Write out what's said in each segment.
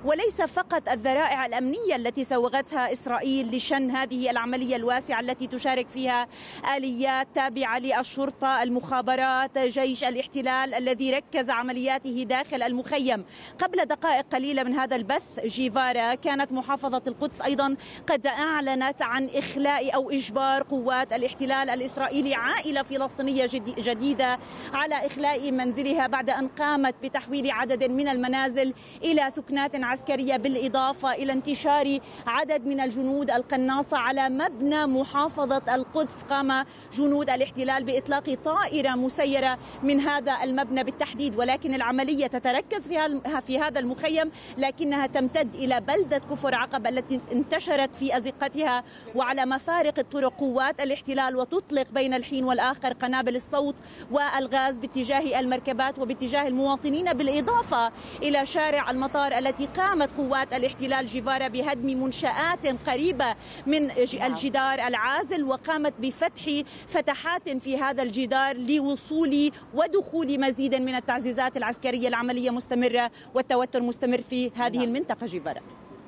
وليس فقط الذرائع الأمنية التي سوغتها إسرائيل لشن هذه العملية الواسعة التي تشارك فيها آليات تابعة للشرطة، المخابرات، جيش الاحتلال الذي ركز عملياته داخل المخيم. قبل دقائق قليلة من هذا البث جيفارا كانت محافظة القدس أيضا قد أعلنت عن إخلاء أو إجبار قوات الاحتلال الإسرائيلي عائلة فلسطينية جديدة على إخلاء منزلها بعد أن قامت بتحويل عدد من المنازل إلى ثكنات عسكرية، بالإضافة إلى انتشار عدد من الجنود القناصة على مبنى محافظة القدس. قام جنود الاحتلال بإطلاق طائرة مسيرة من هذا المبنى بالتحديد، ولكن العملية تتركز في هذا المخيم، لكنها تمتد إلى بلدة كفر عقب التي انتشرت في أزقتها وعلى مفارق الطرق قوات الاحتلال، وتطلق بين الحين والآخر قنابل الصوت والغاز باتجاه المركبات وباتجاه المواطنين، بالإضافة إلى شارع المطار التي قامت قوات الاحتلال جيفارا بهدم منشآت قريبة من الجدار العازل، وقامت بفتح فتحات في هذا الجدار لوصول ودخول مزيد من التعزيزات العسكرية. العملية مستمرة والتوتر مستمر في هذه المنطقة جيفارا.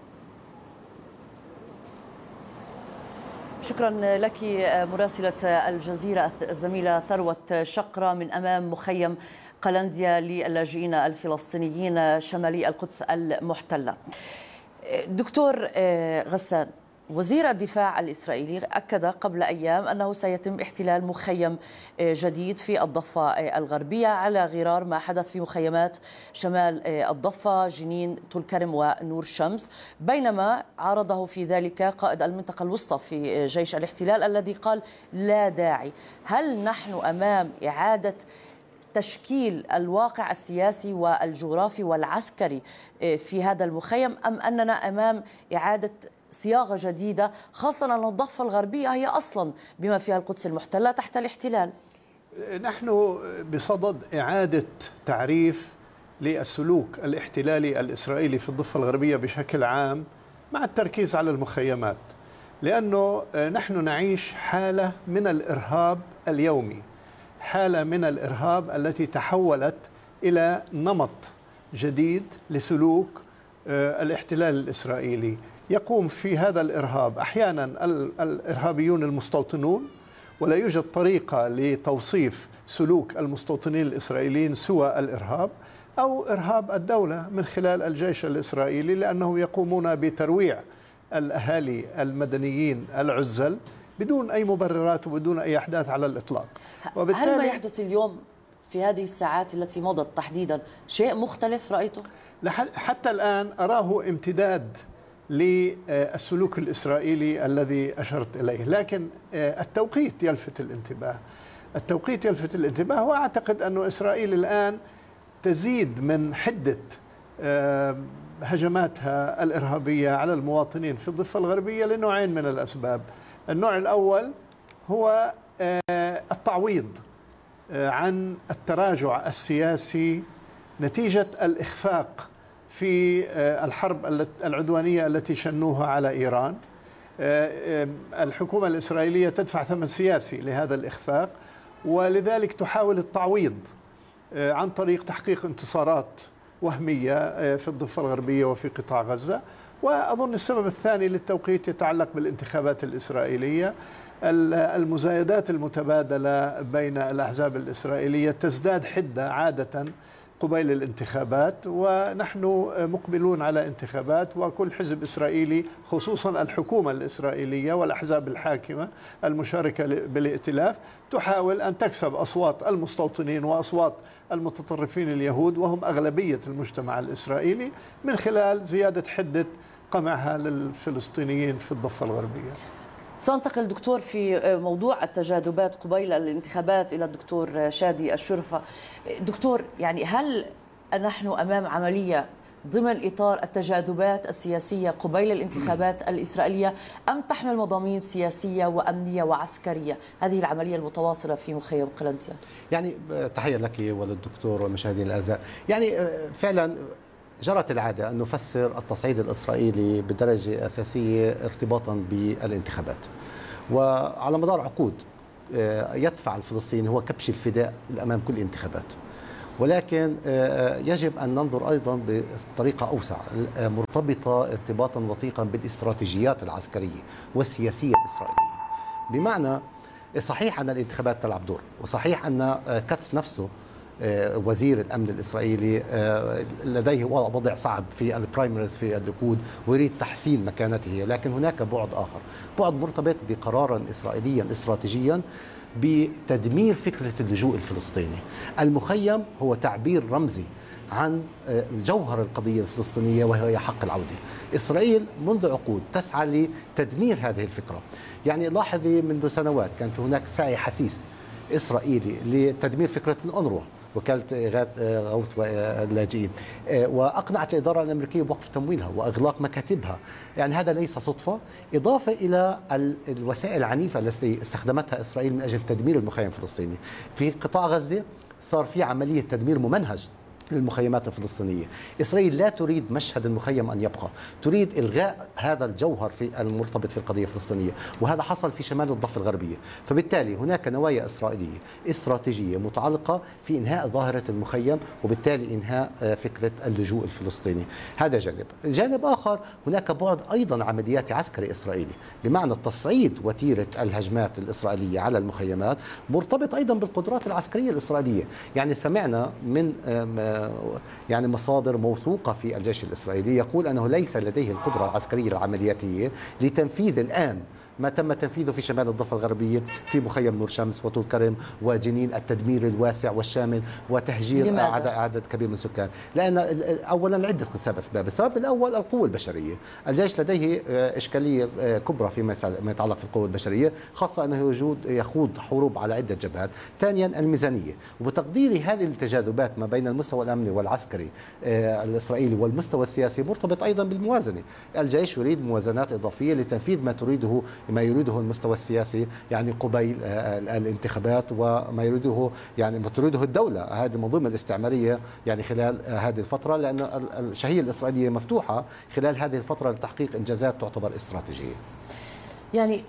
شكرا لك مراسلة الجزيرة الزميلة ثروت شقرة من أمام مخيم قلنديا للاجئين الفلسطينيين شمالي القدس المحتلة. دكتور غسان، وزير الدفاع الإسرائيلي أكد قبل أيام أنه سيتم احتلال مخيم جديد في الضفة الغربية على غرار ما حدث في مخيمات شمال الضفة جنين، طول كرم ونور شمس، بينما عارضه في ذلك قائد المنطقة الوسطى في جيش الاحتلال الذي قال لا داعي. هل نحن أمام إعادة تشكيل الواقع السياسي والجغرافي والعسكري في هذا المخيم، أم أننا أمام إعادة صياغة جديدة، خاصة أن الضفة الغربية هي أصلا بما فيها القدس المحتلة تحت الاحتلال؟ نحن بصدد إعادة تعريف للسلوك الاحتلالي الإسرائيلي في الضفة الغربية بشكل عام، مع التركيز على المخيمات، لأنه نحن نعيش حالة من الإرهاب اليومي، حالة من الإرهاب التي تحولت إلى نمط جديد لسلوك الاحتلال الإسرائيلي. يقوم في هذا الإرهاب أحيانا الإرهابيون المستوطنون، ولا يوجد طريقة لتوصيف سلوك المستوطنين الإسرائيليين سوى الإرهاب أو إرهاب الدولة من خلال الجيش الإسرائيلي، لأنهم يقومون بترويع الأهالي المدنيين العزل بدون أي مبررات وبدون أي أحداث على الإطلاق. هل ما يحدث اليوم في هذه الساعات التي مضت تحديدا شيء مختلف رأيته؟ حتى الآن أراه امتداد للسلوك الإسرائيلي الذي أشرت إليه، لكن التوقيت يلفت الانتباه. التوقيت يلفت الانتباه، وأعتقد أن إسرائيل الآن تزيد من حدة هجماتها الإرهابية على المواطنين في الضفة الغربية لنوعين من الأسباب. النوع الأول هو التعويض عن التراجع السياسي نتيجة الإخفاق في الحرب العدوانية التي شنوها على إيران. الحكومة الإسرائيلية تدفع ثمن سياسي لهذا الإخفاق، ولذلك تحاول التعويض عن طريق تحقيق انتصارات وهمية في الضفة الغربية وفي قطاع غزة. وأظن السبب الثاني للتوقيت يتعلق بالانتخابات الإسرائيلية. المزايدات المتبادلة بين الأحزاب الإسرائيلية تزداد حدة عادة قبيل الانتخابات، ونحن مقبلون على انتخابات، وكل حزب إسرائيلي خصوصا الحكومة الإسرائيلية والأحزاب الحاكمة المشاركة بالائتلاف تحاول أن تكسب أصوات المستوطنين وأصوات المتطرفين اليهود، وهم أغلبية المجتمع الإسرائيلي، من خلال زيادة حدة قمعها للفلسطينيين في الضفة الغربية. سأنتقل دكتور في موضوع التجاذبات قبيل الانتخابات إلى الدكتور شادي الشرفة. دكتور، يعني هل نحن أمام عملية ضمن إطار التجاذبات السياسية قبيل الانتخابات الإسرائيلية، أم تحمل مضامين سياسية وأمنية وعسكرية هذه العملية المتواصلة في مخيم قلنديا؟ يعني تحية لك وللدكتور والمشاهدين الأعزاء. يعني فعلا جرت العادة أن نفسر التصعيد الإسرائيلي بدرجة أساسية ارتباطا بالانتخابات، وعلى مدار عقود يدفع الفلسطيني هو كبش الفداء أمام كل انتخابات، ولكن يجب أن ننظر أيضا بطريقة أوسع مرتبطة ارتباطا وثيقا بالاستراتيجيات العسكرية والسياسية الإسرائيلية. بمعنى صحيح أن الانتخابات تلعب دور، وصحيح أن كاتس نفسه وزير الأمن الإسرائيلي لديه وضع صعب في البرايمريز في الليكود ويريد تحسين مكانته، لكن هناك بعد آخر، بعد مرتبط بقرار إسرائيليا استراتيجيا بتدمير فكرة اللجوء الفلسطيني. المخيم هو تعبير رمزي عن جوهر القضية الفلسطينية وهي حق العودة. إسرائيل منذ عقود تسعى لتدمير هذه الفكرة. يعني لاحظي منذ سنوات كان في هناك سعي حثيث إسرائيلي لتدمير فكرة الأونروا، وكالة غوث اللاجئين، وأقنعت الإدارة الأمريكية بوقف تمويلها وإغلاق مكاتبها. يعني هذا ليس صدفة، إضافة إلى الوسائل العنيفة التي استخدمتها إسرائيل من أجل تدمير المخيم الفلسطيني. في قطاع غزة صار في عملية تدمير ممنهج للمخيمات الفلسطينية. إسرائيل لا تريد مشهد المخيم أن يبقى، تريد إلغاء هذا الجوهر في المرتبط في القضية الفلسطينية، وهذا حصل في شمال الضفة الغربية. فبالتالي هناك نوايا إسرائيلية استراتيجية متعلقة في إنهاء ظاهرة المخيم، وبالتالي إنهاء فكرة اللجوء الفلسطيني. هذا جانب. جانب آخر، هناك بعد أيضا عملياتي عسكري إسرائيلي، بمعنى تصعيد وتيرة الهجمات الإسرائيلية على المخيمات مرتبط أيضا بالقدرات العسكرية الإسرائيلية. يعني سمعنا من يعني مصادر موثوقة في الجيش الإسرائيلي يقول أنه ليس لديه القدرة العسكرية العملياتية لتنفيذ الآن ما تم تنفيذه في شمال الضفة الغربية في مخيم نور شمس وطول كرم وجنين، التدمير الواسع والشامل وتهجير عدد كبير من السكان. لأن أولا عدة أسباب. السبب الأول القوة البشرية. الجيش لديه إشكالية كبرى فيما يتعلق في القوة البشرية، خاصة أنه يخوض حروب على عدة جبهات. ثانيا الميزانية. وبتقديري هذه التجاذبات ما بين المستوى الأمني والعسكري الإسرائيلي والمستوى السياسي مرتبط أيضا بالموازنة. الجيش يريد موازنات إضافية لتنفيذ ما يريده المستوى السياسي، يعني قبيل الانتخابات، وما يريده يعني ما تريده الدولة هذه المنظومة الاستعمارية يعني خلال هذه الفترة، لأن الشهية الإسرائيلية مفتوحة خلال هذه الفترة لتحقيق إنجازات تعتبر استراتيجية. يعني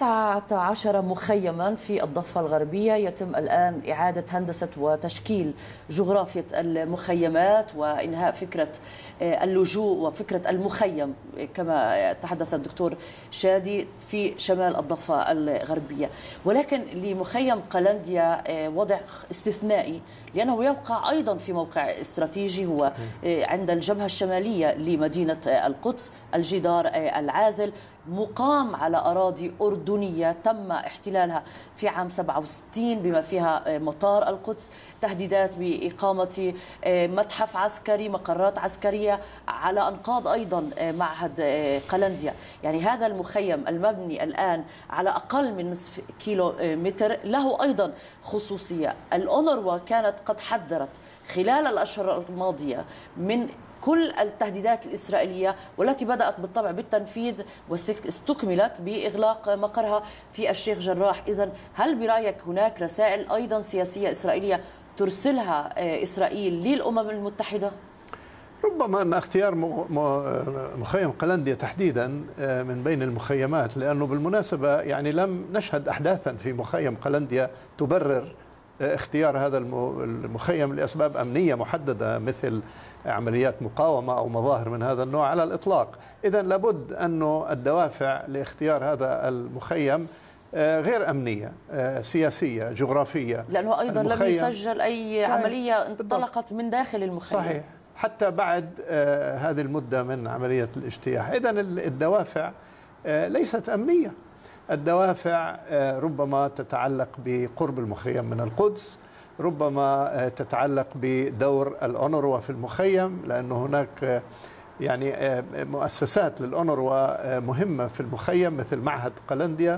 19 مخيما في الضفة الغربية يتم الآن إعادة هندسة وتشكيل جغرافية المخيمات وإنهاء فكرة اللجوء وفكرة المخيم كما تحدث الدكتور شادي في شمال الضفة الغربية. ولكن لمخيم قلنديا وضع استثنائي، لأنه يوقع أيضا في موقع استراتيجي هو عند الجبهة الشمالية لمدينة القدس، الجدار العازل مقام على أراضي أردنية تم احتلالها في عام 67 بما فيها مطار القدس، تهديدات بإقامة متحف عسكري، مقرات عسكرية على أنقاض أيضا معهد قلنديا. يعني هذا المخيم المبني الآن على أقل من نصف كيلو متر له أيضا خصوصية. الأونروا كانت قد حذرت خلال الأشهر الماضية من كل التهديدات الإسرائيلية، والتي بدأت بالطبع بالتنفيذ واستكملت بإغلاق مقرها في الشيخ جراح. إذن هل برأيك هناك رسائل أيضا سياسية إسرائيلية ترسلها إسرائيل للأمم المتحدة؟ ربما أن اختيار مخيم قلنديا تحديدا من بين المخيمات، لأنه بالمناسبة يعني لم نشهد أحداثا في مخيم قلنديا تبرر اختيار هذا المخيم لأسباب أمنية محددة مثل عمليات مقاومة أو مظاهر من هذا النوع على الإطلاق. إذن لابد أنه الدوافع لاختيار هذا المخيم غير أمنية، سياسية، جغرافية، لأنه أيضا لم يسجل أي عملية انطلقت من داخل المخيم. صحيح، حتى بعد هذه المدة من عملية الاجتياح. إذن الدوافع ليست أمنية، الدوافع ربما تتعلق بقرب المخيم من القدس، ربما تتعلق بدور الأونروا في المخيم، لأنه هناك يعني مؤسسات للأونروا مهمة في المخيم مثل معهد قلنديا.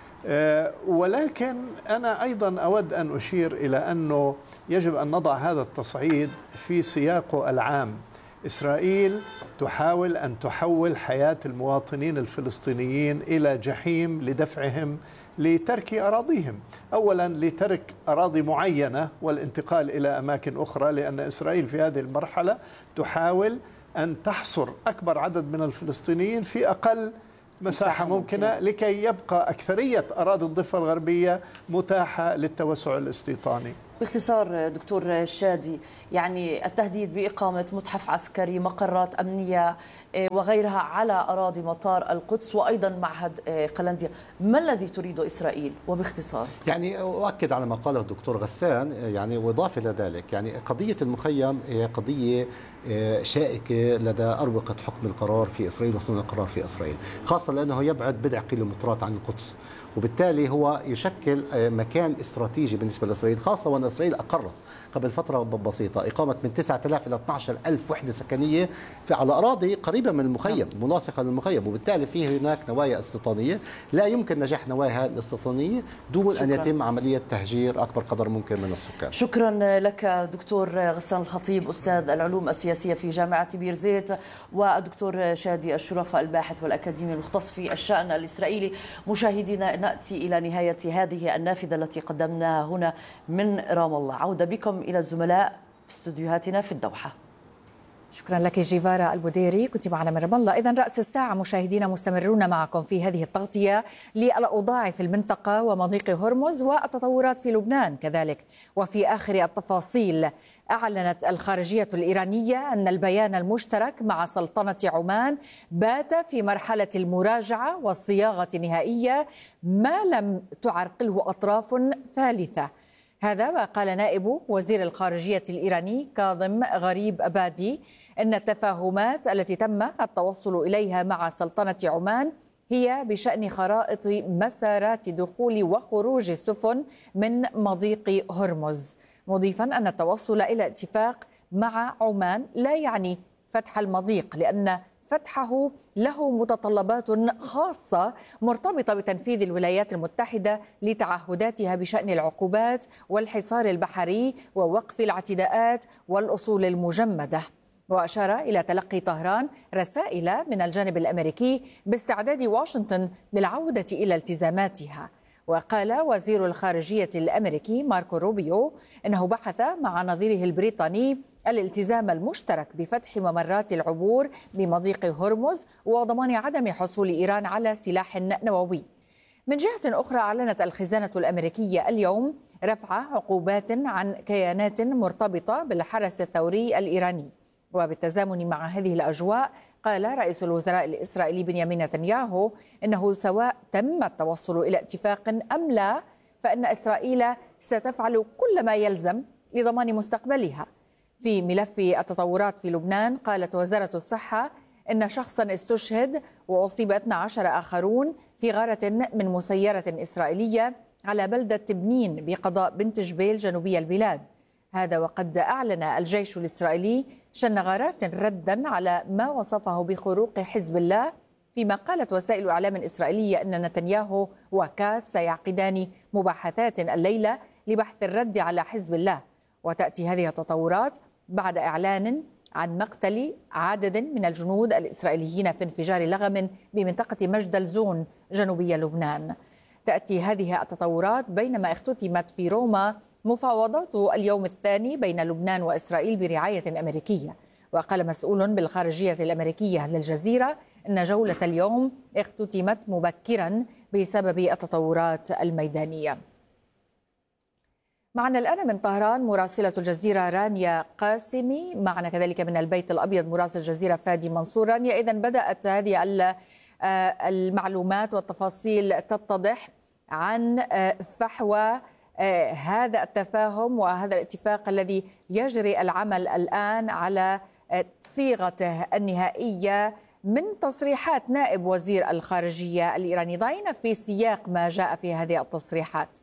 ولكن أنا أيضا أود أن أشير إلى أنه يجب أن نضع هذا التصعيد في سياقه العام. إسرائيل تحاول أن تحول حياة المواطنين الفلسطينيين إلى جحيم لدفعهم لترك أراضيهم، أولا لترك أراضي معينة والانتقال إلى أماكن أخرى، لأن إسرائيل في هذه المرحلة تحاول أن تحصر أكبر عدد من الفلسطينيين في أقل مساحة ممكنة لكي يبقى أكثرية أراضي الضفة الغربية متاحة للتوسع الاستيطاني. باختصار دكتور شادي، يعني التهديد بإقامة متحف عسكري، مقرات أمنية وغيرها على أراضي مطار القدس وأيضا معهد قلنديا، ما الذي تريد إسرائيل وباختصار؟ يعني أؤكد على ما قاله الدكتور غسان، يعني وإضافة إلى ذلك، يعني قضية المخيم هي قضية شائكة لدى أروقة حكم القرار في إسرائيل وصنع القرار في إسرائيل، خاصة لأنه يبعد بضع كيلومترات عن القدس، وبالتالي هو يشكل مكان استراتيجي بالنسبة لإسرائيل، خاصة وأن إسرائيل أقرت قبل فترة بسيطة إقامة من 9000 إلى 12000 وحدة سكنية على أراضي قريبة من المخيم، ملاصقة للمخيم، وبالتالي فيه هناك نوايا استيطانية، لا يمكن نجاح نوايا الاستيطانية دون أن يتم عملية تهجير أكبر قدر ممكن من السكان. شكرا لك دكتور غسان الخطيب، أستاذ العلوم السياسية في جامعة بير زيت، والدكتور شادي الشرفة الباحث والأكاديمي المختص في الشأن الإسرائيلي. مشاهدينا، نأتي إلى نهاية هذه النافذة التي قدمناها هنا من رام الله. عودة بكم إلى الزملاء في استديوهاتنا في الدوحة. شكرا لك جيفارا البديري، كنت معنا من رام الله. إذن رأس الساعة مشاهدينا مستمرون معكم في هذه التغطية للأوضاع في المنطقة ومضيق هرمز والتطورات في لبنان كذلك. وفي آخر التفاصيل، أعلنت الخارجية الإيرانية أن البيان المشترك مع سلطنة عمان بات في مرحلة المراجعة والصياغة النهائية ما لم تعرقله أطراف ثالثة. هذا وقال نائب وزير الخارجية الإيراني كاظم غريب أبادي أن التفاهمات التي تم التوصل إليها مع سلطنة عمان هي بشأن خرائط مسارات دخول وخروج السفن من مضيق هرمز، مضيفا أن التوصل إلى اتفاق مع عمان لا يعني فتح المضيق، لأن فتحه له متطلبات خاصة مرتبطة بتنفيذ الولايات المتحدة لتعهداتها بشأن العقوبات والحصار البحري ووقف الاعتداءات والأصول المجمدة. وأشار إلى تلقي طهران رسائل من الجانب الأمريكي باستعداد واشنطن للعودة إلى التزاماتها. وقال وزير الخارجية الأمريكي ماركو روبيو إنه بحث مع نظيره البريطاني الالتزام المشترك بفتح ممرات العبور بمضيق هرمز وضمان عدم حصول إيران على سلاح نووي. من جهة أخرى، أعلنت الخزانة الأمريكية اليوم رفع عقوبات عن كيانات مرتبطة بالحرس الثوري الإيراني. وبالتزامن مع هذه الأجواء، قال رئيس الوزراء الإسرائيلي بنيامين نتنياهو إنه سواء تم التوصل إلى اتفاق أم لا، فإن إسرائيل ستفعل كل ما يلزم لضمان مستقبلها. في ملف التطورات في لبنان، قالت وزارة الصحة إن شخصا استشهد وأصيب 12 آخرون في غارة من مسيرة إسرائيلية على بلدة تبنين بقضاء بنت جبيل جنوبي البلاد. هذا وقد أعلن الجيش الإسرائيلي شن غارات ردا على ما وصفه بخروق حزب الله، فيما قالت وسائل إعلام إسرائيلية أن نتنياهو وكات سيعقدان مباحثات الليلة لبحث الرد على حزب الله. وتأتي هذه التطورات بعد إعلان عن مقتل عدد من الجنود الإسرائيليين في انفجار لغم بمنطقة مجدل-زون جنوبية لبنان. تأتي هذه التطورات بينما اختتمت في روما مفاوضات اليوم الثاني بين لبنان وإسرائيل برعاية أمريكية. وقال مسؤول بالخارجية الأمريكية للجزيرة أن جولة اليوم اختتمت مبكرا بسبب التطورات الميدانية. معنا الآن من طهران مراسلة الجزيرة رانيا قاسمي، معنا كذلك من البيت الأبيض مراسل الجزيرة فادي منصور. رانيا، إذن بدأت هذه المعلومات والتفاصيل تتضح عن فحوى هذا التفاهم وهذا الاتفاق الذي يجري العمل الآن على صيغته النهائية من تصريحات نائب وزير الخارجية الإيراني. ضعينا في سياق ما جاء في هذه التصريحات.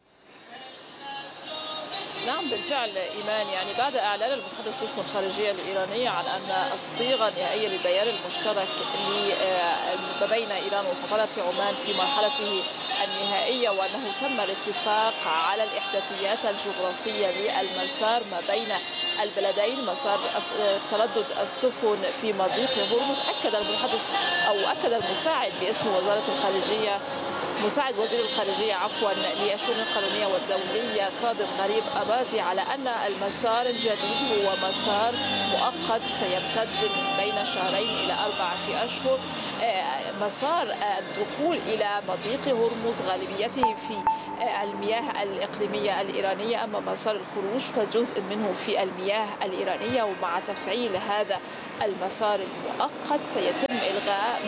نعم بالفعل إيمان، يعني بعد إعلان المتحدث باسم الخارجية الإيرانية عن أن الصيغة النهائية للبيان المشترك ما بين إيران وسلطنة عمان في مرحلته النهائية، وأنه تم الاتفاق على الإحداثيات الجغرافية للمسار ما بين البلدين، مسار تردد السفن في مضيق هرمز، أكد المتحدث أو أكد المساعد باسم وزارة الخارجية مساعد وزير الخارجية للشؤون القانونية والدولية كاظم غريب أبادي على أن المسار الجديد هو مسار مؤقت سيمتد من بين شهرين إلى 4 أشهر. مسار الدخول إلى مضيق هرمز غالبيته في المياه الإقليمية الإيرانية. أما مسار الخروج فجزء منه في المياه الإيرانية، ومع تفعيل هذا المسار المؤقت سيتم إلغاء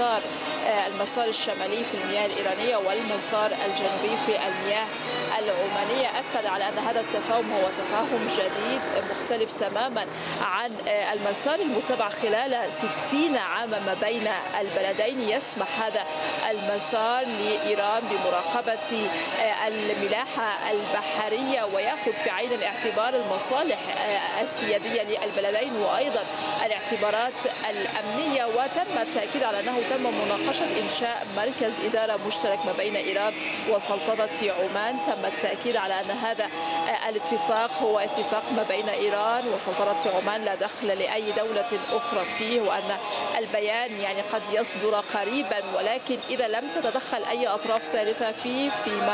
المسار الشمالي في المياه الإيرانية والمسار الجنوبي في المياه العمانية. أكد على أن هذا التفاهم هو تفاهم جديد مختلف تماما عن المسار المتبع خلال 60 عاما ما بين البلدين. يسمح هذا المسار لإيران بمراقبة الملاحة البحرية ويأخذ في عين الاعتبار المصالح السيادية للبلدين وأيضا الاعتبارات الأمنية. وتم التأكيد على أنه تم مناقشة إنشاء مركز إدارة مشترك ما بين إيران وسلطنة عمان. تم التأكيد على أن هذا الاتفاق هو اتفاق ما بين إيران وسلطنة عمان، لا دخل لأي دولة أخرى فيه، وأن البيان يعني قد يصدر قريبا، ولكن إذا لم تتدخل أي أطراف ثالثة فيه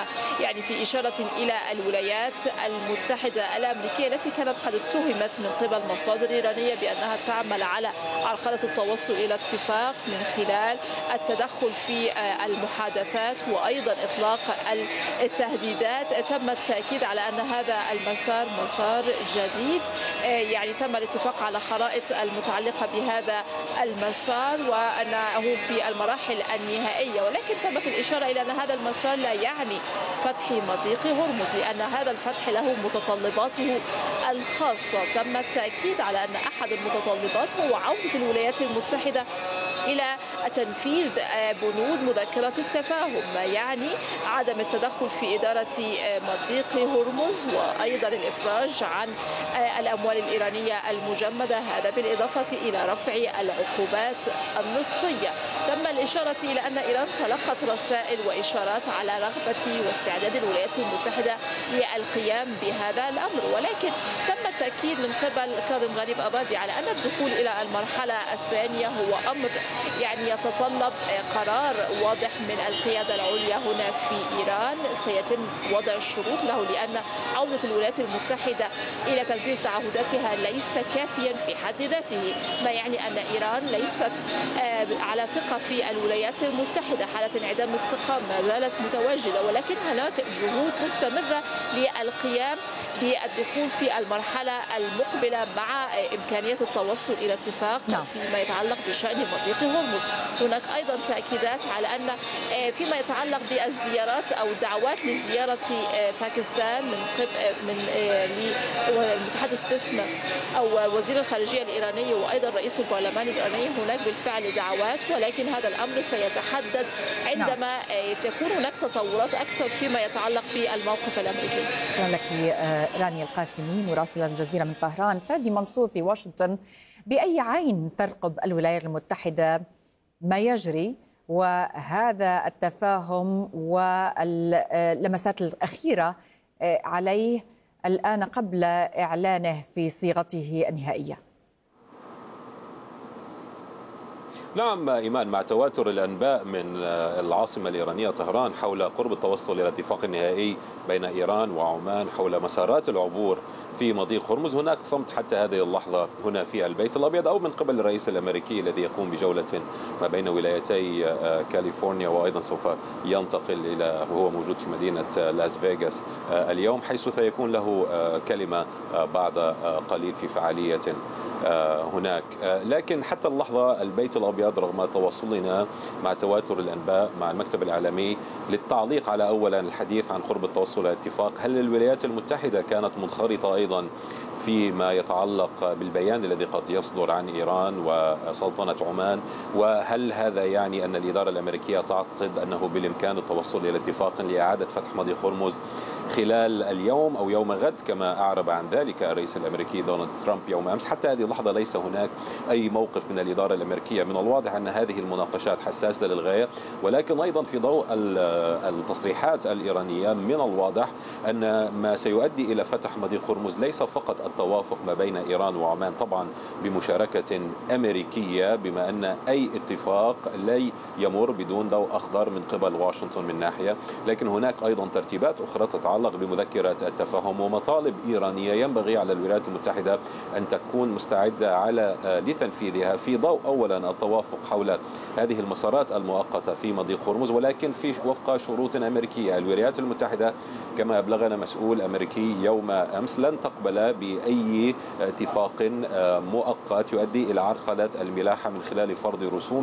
في إشارة إلى الولايات المتحدة الأمريكية التي كانت قد اتهمت من قبل مصادر إيرانية بأنها تعمل على عرقلة التوصل إلى اتفاق من خلال التدخل في المحادثات وأيضا إطلاق التهديدات. تم التأكيد على أن هذا المسار مسار جديد، يعني تم الاتفاق على خرائط المتعلقة بهذا المسار وأنه في المراحل النهائية، ولكن تمت الإشارة إلى أن هذا المسار لا يعني فتح مضيق هرمز، لأن هذا الفتح له متطلباته الخاصة. تم التأكيد على أن أحد المتطلبات هو عودة الولايات المتحدة إلى تنفيذ بنود مذكرة التفاهم، يعني عدم التدخل في إدارة مضيق هرمز وأيضا الإفراج عن الأموال الإيرانية المجمدة، هذا بالإضافة إلى رفع العقوبات النفطية. تم الإشارة إلى أن إيران تلقت رسائل وإشارات على رغبة واستعداد الولايات المتحدة للقيام بهذا الأمر، ولكن تم التأكيد من قبل كاظم غريب أباضي على أن الدخول إلى المرحلة الثانية هو أمر يعني يتطلب قرار واضح من القيادة العليا هنا في إيران. سيتم وضع الشروط له، لأن عودة الولايات المتحدة إلى تنفيذ تعهداتها ليس كافيا في حد ذاته، ما يعني أن إيران ليست على ثقة في الولايات المتحدة. حالة انعدام الثقة ما زالت متواجدة، ولكن هناك جهود مستمرة للقيام بالدخول في المرحلة المقبلة مع إمكانية التوصل إلى اتفاق فيما يتعلق بشأن مضيق هرمز. هناك أيضا تأكيدات على أن فيما يتعلق بالزيارات أو دعوات لزيارة باكستان من المتحدث باسم أو وزير الخارجية الإيراني وأيضا رئيس البرلمان الإيراني، هناك بالفعل دعوات، ولكن هذا الأمر سيتحدد عندما تكون هناك تطورات أكثر فيما يتعلق بالموقف الأمريكي. شكرا لك رانيا القاسمي مراسلة الجزيرة من طهران. فادي منصور في واشنطن، بأي عين ترقب الولايات المتحدة ما يجري وهذا التفاهم واللمسات الأخيرة عليه الآن قبل إعلانه في صيغته النهائية؟ نعم إيمان، مع تواتر الأنباء من العاصمة الإيرانية طهران حول قرب التوصل إلى اتفاق نهائي بين إيران وعمان حول مسارات العبور في مضيق هرمز، هناك صمت حتى هذه اللحظة هنا في البيت الأبيض أو من قبل الرئيس الأمريكي الذي يقوم بجولة ما بين ولايتي كاليفورنيا، وأيضا سوف ينتقل إلى وهو موجود في مدينة لاس فيغاس اليوم، حيث سيكون له كلمة بعد قليل في فعالية هناك. لكن حتى اللحظة البيت الأبيض رغم تواصلنا مع تواتر الأنباء مع المكتب الإعلامي للتعليق على أولا الحديث عن قرب التوصل إلى اتفاق، هل الولايات المتحدة كانت منخرطة أيضا فيما يتعلق بالبيان الذي قد يصدر عن إيران وسلطنة عمان، وهل هذا يعني أن الإدارة الأمريكية تعتقد أنه بالإمكان التوصل إلى اتفاق لإعادة فتح مضيق هرمز خلال اليوم أو يوم غد كما أعرب عن ذلك الرئيس الأمريكي دونالد ترامب يوم أمس؟ حتى هذه اللحظة ليس هناك أي موقف من الإدارة الأمريكية. من الواضح أن هذه المناقشات حساسة للغاية، ولكن أيضا في ضوء التصريحات الإيرانية من الواضح أن ما سيؤدي إلى فتح مضيق هرمز ليس فقط التوافق ما بين إيران وعمان، طبعا بمشاركة أمريكية، بما أن أي اتفاق لا يمر بدون ضوء أخضر من قبل واشنطن من ناحية، لكن هناك أيضا ترتيبات أخرى تتعلق بمذكرة التفاهم ومطالب إيرانية ينبغي على الولايات المتحدة أن تكون مستعدة لتنفيذها، في ضوء أولا التوافق حول هذه المسارات المؤقتة في مضيق هرمز، ولكن في وفق شروط أمريكية. الولايات المتحدة كما أبلغنا مسؤول أمريكي يوم أمس لن تقبل بأي اتفاق مؤقت يؤدي إلى عرقلة الملاحة من خلال فرض رسوم